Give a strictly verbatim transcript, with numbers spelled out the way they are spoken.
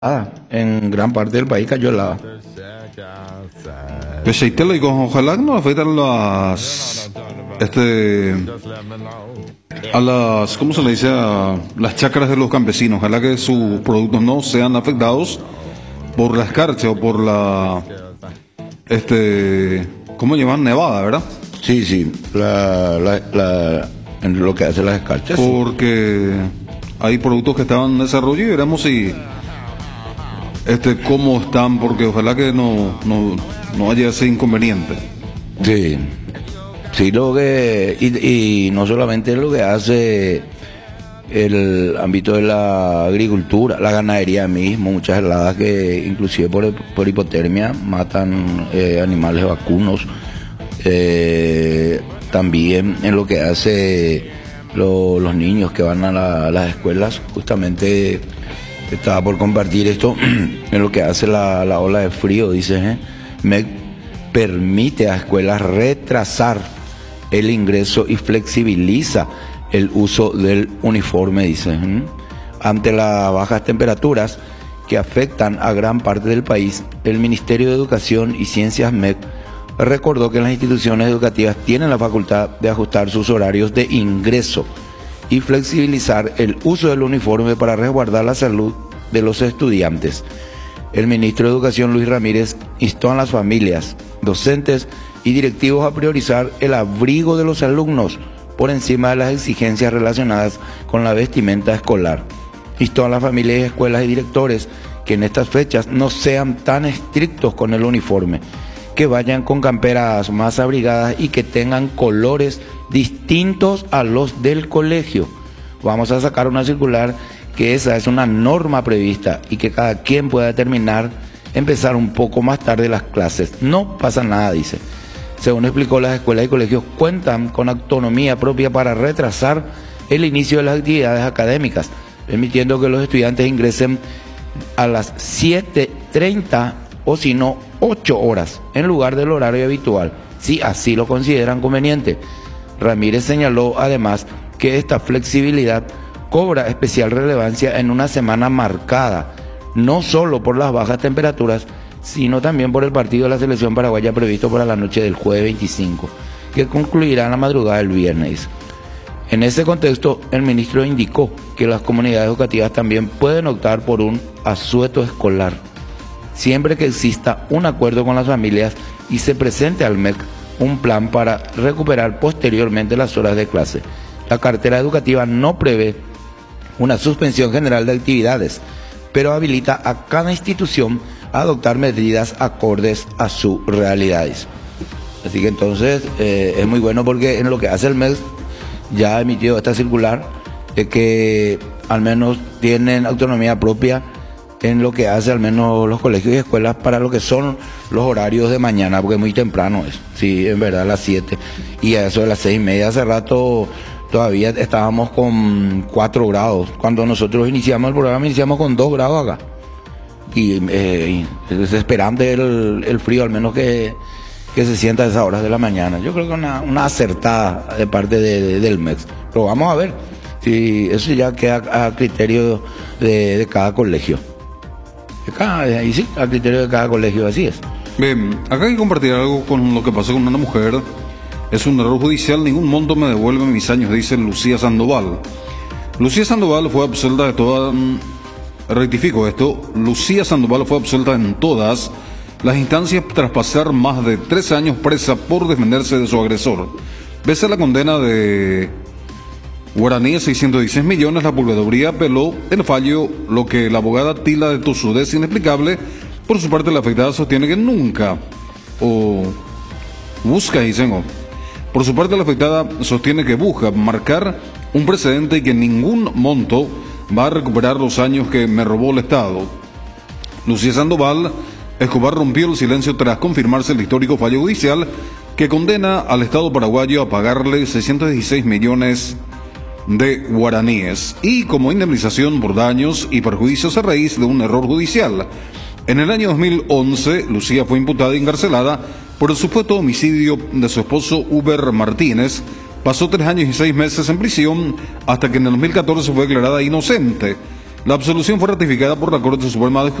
En gran parte del país cayó helada. Peseitelo, y con ojalá que no afecten las este a las ¿cómo se le dice? A las chacras de los campesinos. Ojalá que sus productos no sean afectados por la escarcha o por la este ¿cómo llaman? Nevada, ¿verdad? Sí, sí, la, la, la, en lo que hace las escarchas. Porque hay productos que estaban en desarrollo y veremos si este cómo están, porque ojalá que no, no, no haya ese inconveniente. Sí, sí, lo que y, y no solamente lo que hace el ámbito de la agricultura, la ganadería mismo, muchas heladas que inclusive por, por hipotermia matan eh, animales vacunos. Eh, también en lo que hace lo, los niños que van a, la, a las escuelas, justamente estaba por compartir esto, en lo que hace la, la ola de frío, dice, ¿eh? me permite a escuelas retrasar el ingreso y flexibiliza el uso del uniforme, dice, ¿eh? Ante las bajas temperaturas que afectan a gran parte del país, el Ministerio de Educación y Ciencias M E C recordó que las instituciones educativas tienen la facultad de ajustar sus horarios de ingreso y flexibilizar el uso del uniforme para resguardar la salud de los estudiantes. El ministro de Educación, Luis Ramírez, instó a las familias, docentes y directivos a priorizar el abrigo de los alumnos por encima de las exigencias relacionadas con la vestimenta escolar. Instó a las familias y escuelas y directores que en estas fechas no sean tan estrictos con el uniforme, que vayan con camperas más abrigadas y que tengan colores distintos a los del colegio. Vamos a sacar una circular que esa es una norma prevista y que cada quien pueda determinar empezar un poco más tarde las clases. No pasa nada, dice. Según explicó, las escuelas y colegios cuentan con autonomía propia para retrasar el inicio de las actividades académicas, permitiendo que los estudiantes ingresen a las siete treinta o si no ocho horas en lugar del horario habitual, si así lo consideran conveniente. Ramírez señaló además que esta flexibilidad cobra especial relevancia en una semana marcada no solo por las bajas temperaturas, sino también por el partido de la selección paraguaya previsto para la noche del jueves veinticinco, que concluirá en la madrugada del viernes. En ese contexto, el ministro indicó que las comunidades educativas también pueden optar por un asueto escolar, siempre que exista un acuerdo con las familias y se presente al M E C un plan para recuperar posteriormente las horas de clase. La cartera educativa no prevé una suspensión general de actividades, pero habilita a cada institución a adoptar medidas acordes a sus realidades. Así que entonces eh, es muy bueno porque en lo que hace el M E C ya ha emitido esta circular de que al menos tienen autonomía propia en lo que hace al menos los colegios y escuelas para lo que son los horarios de mañana, porque es muy temprano eso, sí, en verdad a las siete, y a eso de las seis y media, hace rato todavía estábamos con cuatro grados, cuando nosotros iniciamos el programa iniciamos con dos grados acá, y eh, es desesperante el, el frío, al menos que, que se sienta a esas horas de la mañana. Yo creo que una, una acertada de parte de, de, del M E C, pero vamos a ver, si eso ya queda a criterio de, de cada colegio. Cada, y sí, al criterio de cada colegio, así es. Bien, acá hay que compartir algo con lo que pasó con una mujer. Es un error judicial, ningún monto me devuelve mis años, dice Lucía Sandoval. Lucía Sandoval fue absuelta de todas, rectifico esto, Lucía Sandoval fue absuelta en todas las instancias tras pasar más de tres años presa por defenderse de su agresor. Pese a la condena de Guaraní, seiscientos dieciséis millones, la Procuraduría apeló el fallo, lo que la abogada Tila de Tosudé es inexplicable. Por su parte, la afectada sostiene que nunca, o busca, dicen, o, por su parte, la afectada sostiene que busca marcar un precedente y que ningún monto va a recuperar los años que me robó el Estado. Lucía Sandoval Escobar rompió el silencio tras confirmarse el histórico fallo judicial que condena al Estado paraguayo a pagarle seiscientos dieciséis millones de guaraníes y como indemnización por daños y perjuicios a raíz de un error judicial. En el año dos mil once, Lucía fue imputada y encarcelada por el supuesto homicidio de su esposo Uber Martínez. Pasó tres años y seis meses en prisión hasta que en el dos mil catorce fue declarada inocente. La absolución fue ratificada por la Corte Suprema de